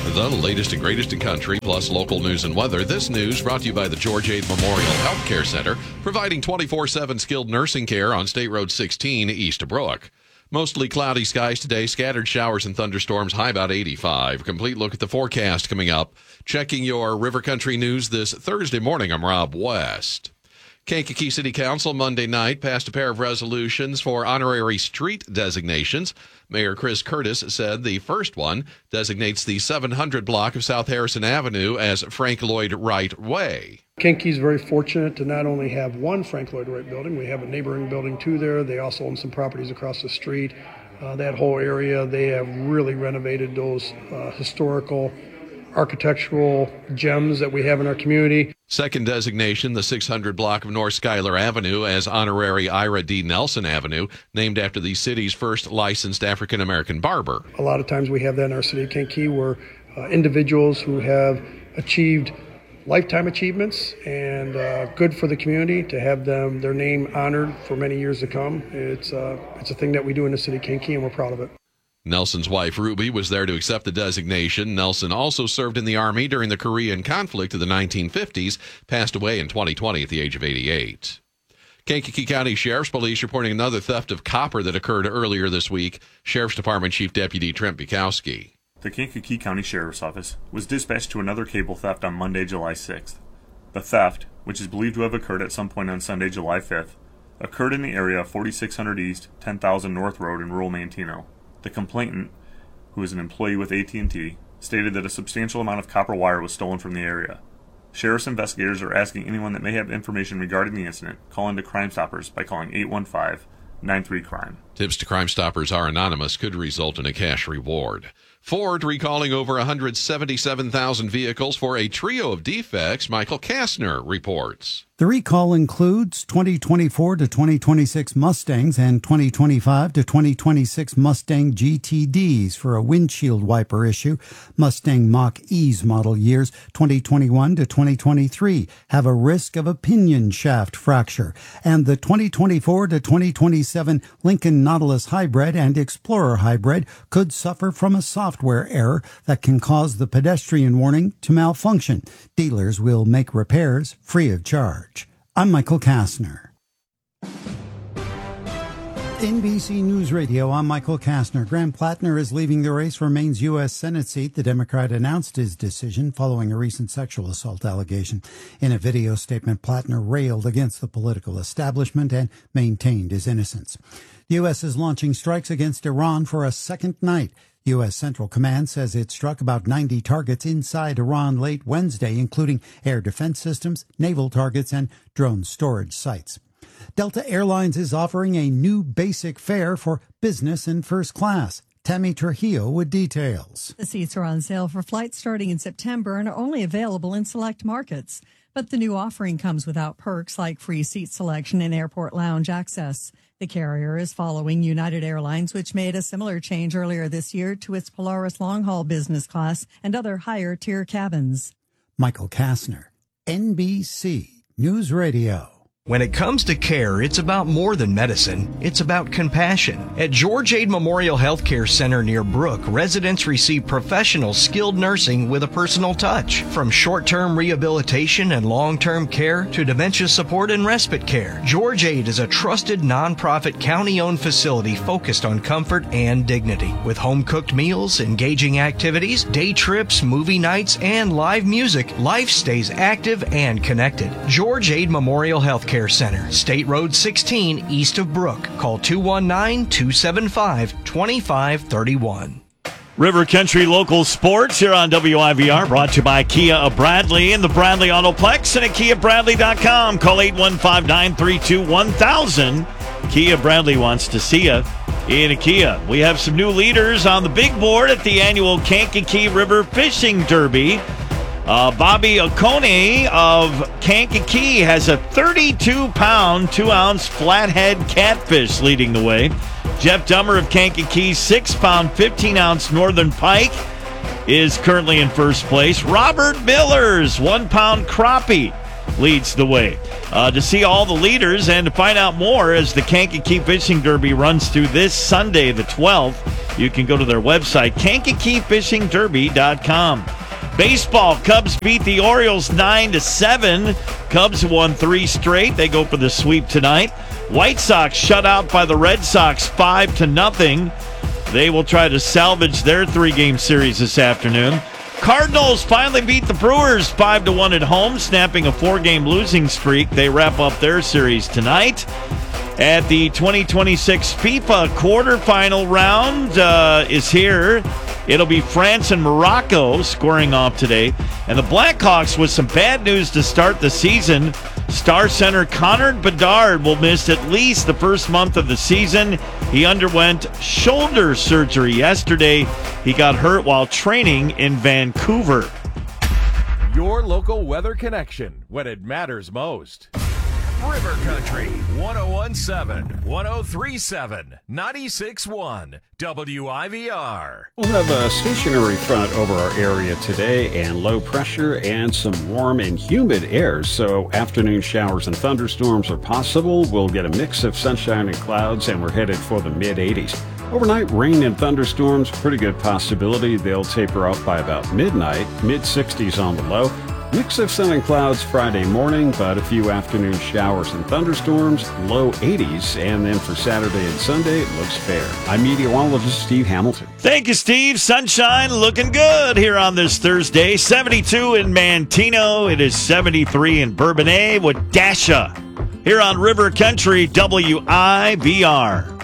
The latest and greatest in country, plus local news and weather. This news brought to you by the George Ade Memorial Healthcare Center, providing 24/7 skilled nursing care on State Road 16 east of Brook. Mostly cloudy skies today, scattered showers and thunderstorms, high about 85. Complete look at the forecast coming up. Checking your River Country news this Thursday morning, I'm Rob West. Kankakee City Council Monday night passed a pair of resolutions for honorary street designations. Mayor Chris Curtis said the first one designates the 700 block of South Harrison Avenue as Frank Lloyd Wright Way. Kankakee is very fortunate to not only have one Frank Lloyd Wright building, we have a neighboring building too there. They also own some properties across the street. That whole area, they have really renovated those historical architectural gems that we have in our community. Second designation, the 600 block of North Schuyler Avenue as honorary Ira D. Nelson Avenue, named after the city's first licensed African-American barber. A lot of times we have that in our city of Kankakee where individuals who have achieved lifetime achievements and good for the community to have their name honored for many years to come. It's a thing that we do in the city of Kankakee, and we're proud of it. Nelson's wife, Ruby, was there to accept the designation. Nelson also served in the Army during the Korean conflict of the 1950s, passed away in 2020 at the age of 88. Kankakee County Sheriff's Police reporting another theft of copper that occurred earlier this week. Sheriff's Department Chief Deputy Trent Bukowski. The Kankakee County Sheriff's Office was dispatched to another cable theft on Monday, July 6th. The theft, which is believed to have occurred at some point on Sunday, July 5th, occurred in the area of 4600 East, 10,000 North Road in rural Manteno. The complainant, who is an employee with AT&T, stated that a substantial amount of copper wire was stolen from the area. Sheriff's investigators are asking anyone that may have information regarding the incident, call into Crime Stoppers by calling 815-93-CRIME. Tips to Crime Stoppers are anonymous, could result in a cash reward. Ford recalling over 177,000 vehicles for a trio of defects. Michael Kastner reports. The recall includes 2024 to 2026 Mustangs and 2025 to 2026 Mustang GTDs for a windshield wiper issue. Mustang Mach-E's model years 2021 to 2023 have a risk of a pinion shaft fracture. And the 2024 to 2027 Lincoln Nautilus Hybrid and Explorer Hybrid could suffer from a software error that can cause the pedestrian warning to malfunction. Dealers will make repairs free of charge. I'm Michael Kastner. NBC News Radio, I'm Michael Kastner. Graham Plattner is leaving the race for Maine's U.S. Senate seat. The Democrat announced his decision following a recent sexual assault allegation. In a video statement, Plattner railed against the political establishment and maintained his innocence. The U.S. is launching strikes against Iran for a second night. U.S. Central Command says it struck about 90 targets inside Iran late Wednesday, including air defense systems, naval targets, and drone storage sites. Delta Airlines is offering a new basic fare for business and first class. Tammy Trujillo with details. The seats are on sale for flights starting in September and are only available in select markets. But the new offering comes without perks like free seat selection and airport lounge access. The carrier is following United Airlines, which made a similar change earlier this year to its Polaris long-haul business class and other higher-tier cabins. Michael Kastner, NBC News Radio. When it comes to care, it's about more than medicine. It's about compassion. At George Ade Memorial Healthcare Center near Brook, residents receive professional, skilled nursing with a personal touch. From short-term rehabilitation and long-term care to dementia support and respite care, George Ade is a trusted nonprofit county-owned facility focused on comfort and dignity. With home-cooked meals, engaging activities, day trips, movie nights, and live music, life stays active and connected. George Ade Memorial Healthcare Center, State Road 16, east of Brook. Call 219-275-2531. River Country Local Sports here on WIVR, brought to you by Kia of Bradley and the Bradley Autoplex and at KiaBradley.com. Call 815-932-1000. Kia Bradley wants to see you in a Kia. We have some new leaders on the big board at the annual Kankakee River Fishing Derby. Bobby Oconee of Kankakee has a 32-pound, 2-ounce flathead catfish leading the way. Jeff Dummer of Kankakee, 6-pound, 15-ounce northern pike is currently in first place. Robert Miller's 1-pound crappie leads the way. To see all the leaders and to find out more as the Kankakee Fishing Derby runs through this Sunday, the 12th, you can go to their website, KankakeeFishingDerby.com. Baseball, Cubs beat the Orioles 9-7. Cubs won 3 straight. They go for the sweep tonight. White Sox shut out by the Red Sox 5-0. They will try to salvage their 3-game series this afternoon. Cardinals finally beat the Brewers 5-1 at home, snapping a 4-game losing streak. They wrap up their series tonight. At the 2026 FIFA quarterfinal round is here. It'll be France and Morocco squaring off today. And the Blackhawks with some bad news to start the season. Star center Connor Bedard will miss at least the first month of the season. He underwent shoulder surgery yesterday. He got hurt while training in Vancouver. Your local weather connection when it matters most. River Country, 101.7, 103.7, 96.1, WIVR. We'll have a stationary front over our area today and low pressure and some warm and humid air, so afternoon showers and thunderstorms are possible. We'll get a mix of sunshine and clouds, and we're headed for the mid-80s. Overnight rain and thunderstorms, pretty good possibility. They'll taper off by about midnight, mid-60s on the low. Mix of sun and clouds Friday morning, but a few afternoon showers and thunderstorms, low 80s, and then for Saturday and Sunday, it looks fair. I'm meteorologist Steve Hamilton. Thank you, Steve. Sunshine looking good here on this Thursday. 72 in Manteno. It is 73 in Bourbonnais with Dasha here on River Country WIVR.